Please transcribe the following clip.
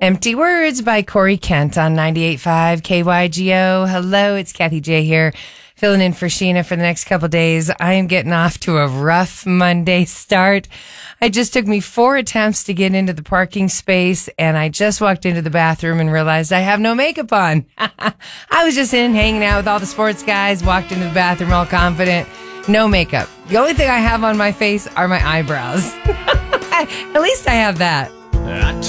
Empty Words by Corey Kent on 98.5 KYGO. Hello, it's Kathy J here, filling in for Sheena for the next couple days. I am getting off to a rough Monday start. It just took me 4 attempts to get into the parking space, and I just walked into the bathroom and realized I have no makeup on. I was just hanging out with all the sports guys, walked into the bathroom all confident. No makeup. The only thing I have on my face are my eyebrows. At least I have that.